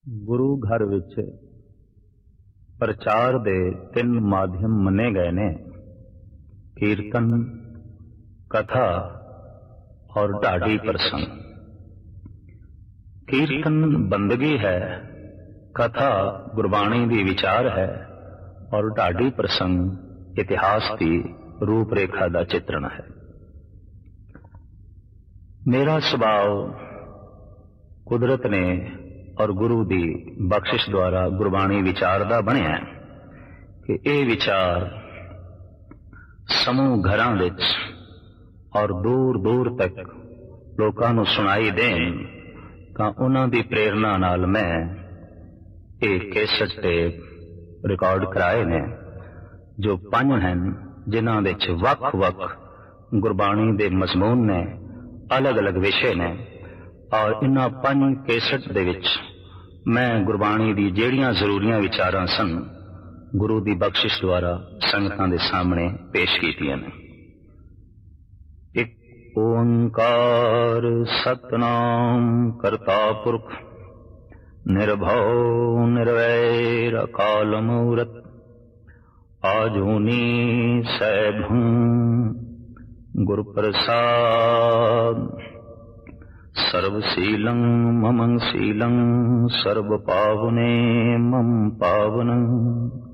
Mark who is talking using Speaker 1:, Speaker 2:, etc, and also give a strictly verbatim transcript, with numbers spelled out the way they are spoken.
Speaker 1: ਗੁਰੂ ਘਰ ਵਿੱਚ ਪ੍ਰਚਾਰ ਦੇ ਤਿੰਨ ਮਾਧਿਅਮ ਮੰਨੇ ਗਏ ਨੇ, ਕੀਰਤਨ, ਕਥਾ ਔਰ ਢਾਡੀ ਪ੍ਰਸੰਗ। ਕੀਰਤਨ ਬੰਦਗੀ ਹੈ, ਕਥਾ ਗੁਰਬਾਣੀ ਦੀ ਵਿਚਾਰ ਹੈ ਔਰ ਢਾਡੀ ਪ੍ਰਸੰਗ ਇਤਿਹਾਸ ਦੀ ਰੂਪ ਰੇਖਾ ਦਾ ਚਿੱਤਰਣ ਹੈ। ਮੇਰਾ ਸੁਭਾਅ ਕੁਦਰਤ ਨੇ ਔਰ ਗੁਰੂ ਦੀ ਬਖਸ਼ਿਸ਼ ਦੁਆਰਾ ਗੁਰਬਾਣੀ ਵਿਚਾਰ ਦਾ ਬਣਿਆ ਕਿ ਇਹ ਵਿਚਾਰ ਸਮੂਹ ਘਰਾਂ ਵਿੱਚ ਔਰ ਦੂਰ ਦੂਰ ਤੱਕ ਲੋਕਾਂ ਨੂੰ ਸੁਣਾਈ ਦੇਣ, ਤਾਂ ਉਹਨਾਂ ਦੀ ਪ੍ਰੇਰਨਾ ਨਾਲ ਮੈਂ ਇਹ ਕੈਸਟ ਟੇਪ ਰਿਕਾਰਡ ਕਰਾਏ ਨੇ, ਜੋ ਪੰਜ ਹਨ, ਜਿਨ੍ਹਾਂ ਵਿੱਚ ਵੱਖ ਵੱਖ ਗੁਰਬਾਣੀ ਦੇ ਮਜ਼ਮੂਨ ਨੇ, ਅਲੱਗ ਅਲੱਗ ਵਿਸ਼ੇ ਨੇ। ਔਰ ਇਹਨਾਂ ਪੰਜ ਕੈਸਟ ਦੇ ਵਿੱਚ ਮੈਂ ਗੁਰਬਾਣੀ ਦੀ ਜਿਹੜੀਆਂ ਜ਼ਰੂਰੀਆਂ ਵਿਚਾਰਾਂ ਸਨ, ਗੁਰੂ ਦੀ ਬਖਸ਼ਿਸ਼ ਦੁਆਰਾ ਸੰਗਤਾਂ ਦੇ ਸਾਹਮਣੇ ਪੇਸ਼ ਕੀਤੀਆਂ ਨੇ। ਇੱਕ ਓੰਕਾਰ ਸਤਨਾਮ ਕਰਤਾ ਪੁਰਖ ਨਿਰਭਉ ਨਿਰਵੈਰ ਅਕਾਲ ਮੂਰਤ ਆਜੂਨੀ ਸੈਭੰ ਗੁਰ ਪ੍ਰਸਾਦ ਸਰਬ ਸੀਲੰ ਮਮੰ ਸੀਲੰ ਸਰਬ ਪਾਵਨੇ ਮਮ ਪਾਵਨੰ।